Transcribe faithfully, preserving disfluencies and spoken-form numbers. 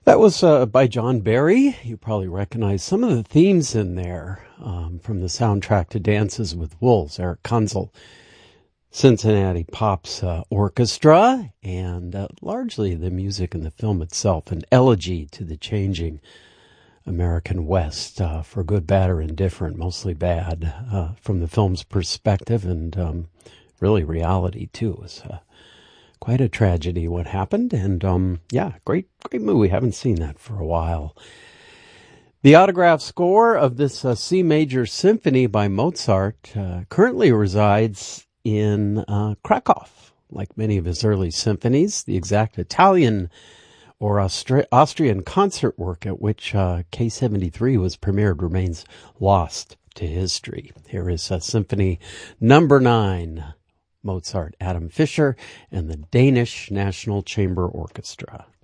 That was uh, by John Barry. You probably recognize some of the themes in there um, from the soundtrack to Dances with Wolves, Eric Kunzel, Cincinnati Pops uh, Orchestra, and uh, largely the music in the film itself, an elegy to the changing American West, uh, for good, bad, or indifferent, mostly bad, uh, from the film's perspective, and um, really reality, too. It was uh, quite a tragedy what happened, and um, yeah, great, great movie. Haven't seen that for a while. The autograph score of this uh, C major symphony by Mozart uh, currently resides in uh, Krakow. Like many of his early symphonies, the exact Italian or Austri- Austrian concert work at which uh, K seventy-three was premiered remains lost to history. Here is uh, Symphony Number Nine, Mozart, Adam Fischer, and the Danish National Chamber Orchestra.